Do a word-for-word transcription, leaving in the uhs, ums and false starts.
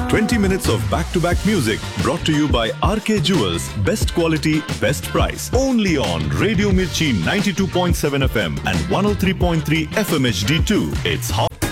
twenty minutes of back-to-back music brought to you by R K Jewels. Best quality, best price. Only on Radio Mirchi ninety-two point seven F M and one oh three point three F M H D two. It's hot